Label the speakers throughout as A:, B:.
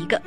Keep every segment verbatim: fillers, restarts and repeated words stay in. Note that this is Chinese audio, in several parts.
A: 个。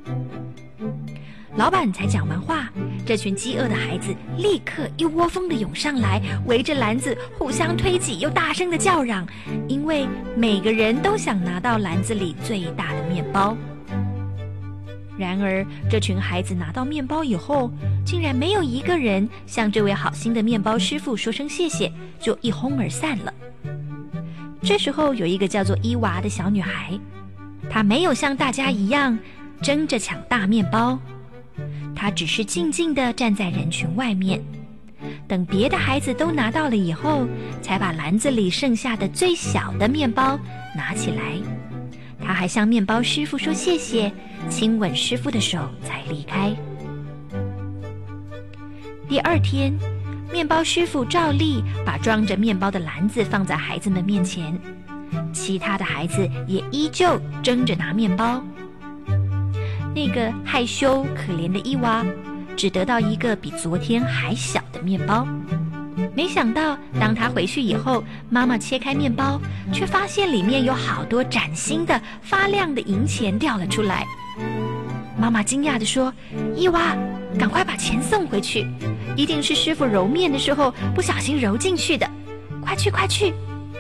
A: 老板才讲完话，这群饥饿的孩子立刻一窝蜂地涌上来，围着篮子互相推挤，又大声地叫嚷，因为每个人都想拿到篮子里最大的面包。然而，这群孩子拿到面包以后，竟然没有一个人向这位好心的面包师傅说声谢谢，就一哄而散了。这时候，有一个叫做伊娃的小女孩，她没有像大家一样争着抢大面包，她只是静静地站在人群外面，等别的孩子都拿到了以后，才把篮子里剩下的最小的面包拿起来。她还向面包师傅说谢谢，亲吻师傅的手才离开。第二天，面包师傅照例把装着面包的篮子放在孩子们面前，其他的孩子也依旧争着拿面包。那个害羞可怜的伊娃只得到一个比昨天还小的面包。没想到当他回去以后，妈妈切开面包，却发现里面有好多崭新的发亮的银钱掉了出来。妈妈惊讶地说，伊娃，赶快把钱送回去，一定是师傅揉面的时候不小心揉进去的，快去快去。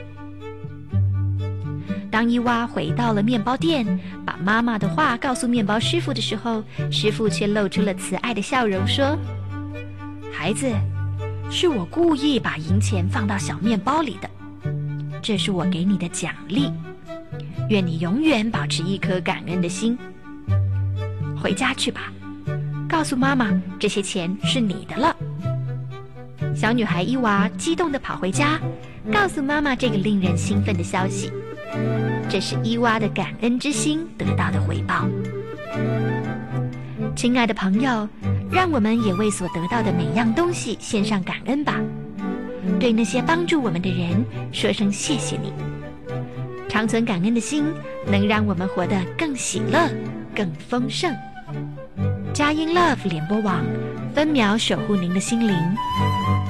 A: 当伊娃回到了面包店，把妈妈的话告诉面包师傅的时候，师傅却露出了慈爱的笑容，说，孩子，是我故意把银钱放到小面包里的，这是我给你的奖励，愿你永远保持一颗感恩的心。回家去吧，告诉妈妈这些钱是你的了。小女孩伊娃激动地跑回家，告诉妈妈这个令人兴奋的消息。这是伊娃的感恩之心得到的回报。亲爱的朋友，让我们也为所得到的每样东西献上感恩吧，对那些帮助我们的人说声谢谢你。长存感恩的心，能让我们活得更喜乐更丰盛。佳音 Love 联播网，分秒守护您的心灵。